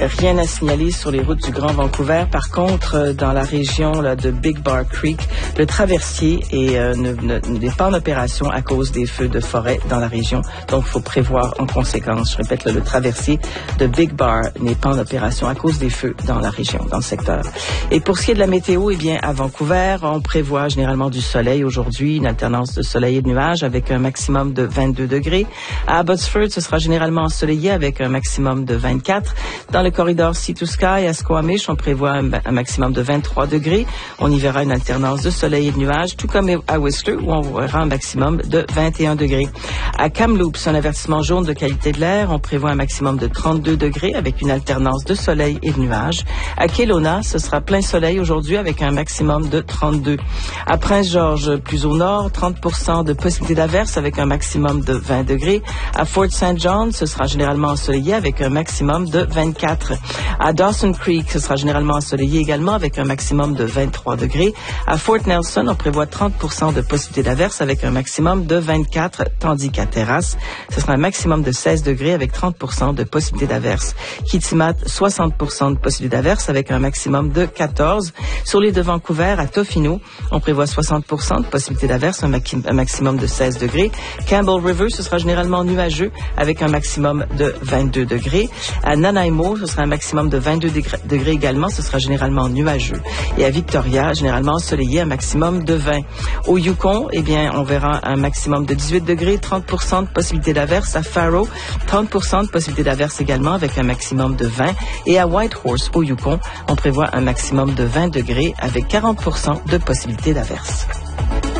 Rien à signaler sur les routes du Grand Vancouver. Par contre, dans la région là, de Big Bar Creek, le traversier n'est pas en opération à cause des feux de forêt dans la région. Donc, il faut prévoir en conséquence. Je répète, le traversier de Big Bar n'est pas en opération à cause des feux dans la région, dans le secteur. Et pour ce qui est de la météo, eh bien, à Vancouver, on prévoit généralement du soleil aujourd'hui, une alternance de soleil et de nuages avec un maximum de 22 degrés. À Abbotsford, ce sera généralement ensoleillé avec un maximum de 24. Dans le corridor Sea to Sky, à Squamish, on prévoit un maximum de 23 degrés. On y verra une alternance de soleil et de nuages, tout comme à Whistler, où on verra un maximum de 21 degrés. À Kamloops, un avertissement jaune de qualité de l'air, on prévoit un maximum de 32 degrés avec une alternance de soleil et de nuages. À Kelowna, ce sera plein soleil aujourd'hui avec un maximum de 32. À Prince-Georges, plus au nord, 30% de possibilité d'averse avec un maximum de 20 degrés. À Fort St. John, ce sera généralement ensoleillé avec un maximum de 24. À Dawson Creek, ce sera généralement ensoleillé également avec un maximum de 23 degrés. À Fort Nelson, on prévoit 30% de possibilité d'averse avec un maximum de 24, tandis qu'à Terrace, ce sera un maximum de 16 degrés avec 30% de possibilité d'averse. Kitimat, 60% de possibilité d'averse avec un maximum de 14. Sur l'île de Vancouver, à Tofino, on prévoit 60% de possibilité d'averse, un maximum de 16 degrés. Campbell River, ce sera généralement nuageux avec un maximum de 22 degrés. À Nanaimo, ce sera un maximum de 22 degrés également, ce sera généralement nuageux. Et à Victoria, généralement ensoleillé, un maximum de 20. Au Yukon, eh bien, on verra un maximum de 18 degrés, 30% de possibilité d'averse. À Faro, 30% de possibilité d'averse également avec un maximum de 20. Et à Whitehorse, au Yukon, on prévoit un maximum de 20 degrés avec 40% de possibilité d'averse.